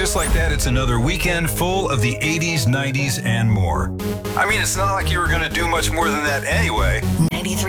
just like that, it's another weekend full of the 80s, 90s, and more. I mean, it's not like you were going to do much more than that anyway. 93.7